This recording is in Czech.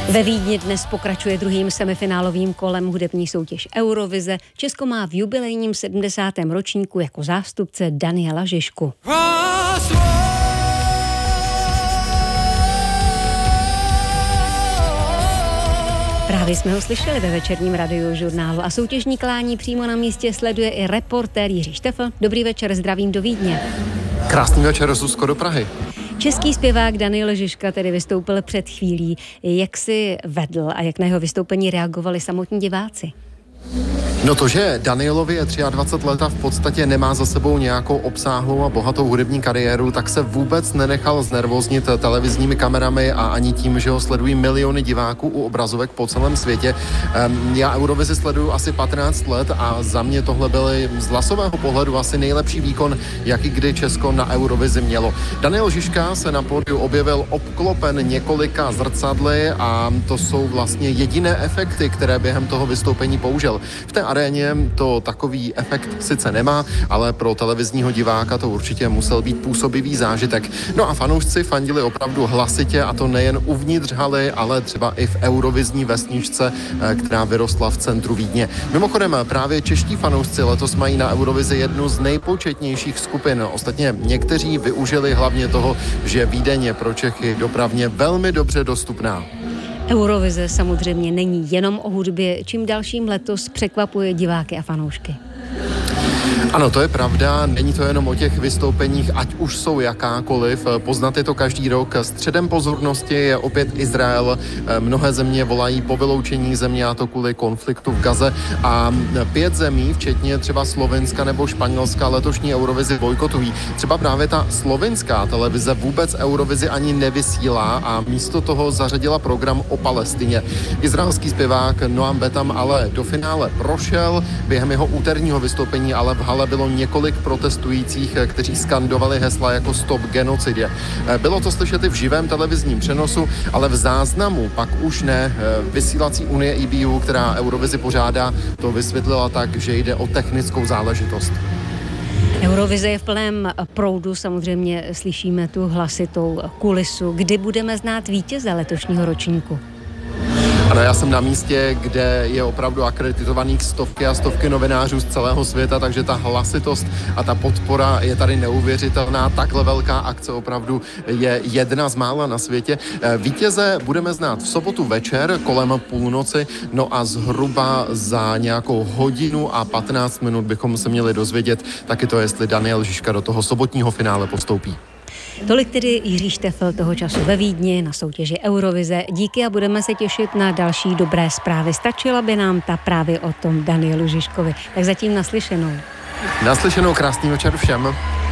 Ve Vídni dnes pokračuje druhým semifinálovým kolem hudební soutěž Eurovize. Česko má v jubilejním 70. ročníku jako zástupce Daniela Žižku. Právě jsme ho slyšeli ve večerním radiožurnálu a soutěžní klání přímo na místě sleduje i reportér Jiří Štefl. Dobrý večer, zdravím do Vídně. Krásný večer, Zuzko, do Prahy. Český zpěvák Daniel Žižka tedy vystoupil před chvílí. Jak si vedl a jak na jeho vystoupení reagovali samotní diváci? No to, že Danielovi je 23 let a v podstatě nemá za sebou nějakou obsáhlou a bohatou hudební kariéru, tak se vůbec nenechal znervoznit televizními kamerami a ani tím, že ho sledují miliony diváků u obrazovek po celém světě. Já Eurovizi sleduju asi 15 let a za mě tohle byly z hlasového pohledu asi nejlepší výkon, jaký kdy Česko na Eurovizi mělo. Daniel Žižka se na pódiu objevil obklopen několika zrcadly a to jsou vlastně jediné efekty, které během toho vystoupení použil. V té aréně to takový efekt sice nemá, ale pro televizního diváka to určitě musel být působivý zážitek. No a fanoušci fandili opravdu hlasitě a to nejen uvnitř haly, ale třeba i v eurovizní vesničce, která vyrostla v centru Vídně. Mimochodem právě čeští fanoušci letos mají na Eurovizi jednu z nejpočetnějších skupin. Ostatně někteří využili hlavně toho, že Vídeň je pro Čechy dopravně velmi dobře dostupná. Eurovize samozřejmě není jenom o hudbě, čím dalším letos překvapuje diváky a fanoušky. Ano, to je pravda, není to jenom o těch vystoupeních, ať už jsou jakákoliv, poznat je to každý rok. Středem pozornosti je opět Izrael, mnohé země volají po vyloučení země a to kvůli konfliktu v Gaze a 5 zemí, včetně třeba Slovenska nebo Španělska, letošní Eurovizi bojkotují. Třeba právě ta slovinská televize vůbec Eurovizi ani nevysílá a místo toho zařadila program o Palestině. Izraelský zpěvák Noam Betam ale do finále prošel, během jeho úterního vystoupení ale v hale bylo několik protestujících, kteří skandovali hesla jako Stop genocidě. Bylo to slyšet i v živém televizním přenosu, ale v záznamu pak už ne. Vysílací unie EBU, která Eurovizi pořádá, to vysvětlila tak, že jde o technickou záležitost. Eurovize je v plném proudu, samozřejmě slyšíme tu hlasitou kulisu. Kdy budeme znát vítěze letošního ročníku? Ano, já jsem na místě, kde je opravdu akreditovaných stovky a stovky novinářů z celého světa, takže ta hlasitost a ta podpora je tady neuvěřitelná. Takhle velká akce opravdu je jedna z mála na světě. Vítěze budeme znát v sobotu večer kolem půlnoci, no a zhruba za nějakou hodinu a 15 minut bychom se měli dozvědět taky to, jestli Daniel Žižka do toho sobotního finále postoupí. Tolik tedy Jiří Štefl toho času ve Vídni na soutěži Eurovize. Díky a budeme se těšit na další dobré zprávy. Stačila by nám ta právě o tom Danielu Žižkovi. Tak zatím naslyšenou. Naslyšenou, krásný večer všem.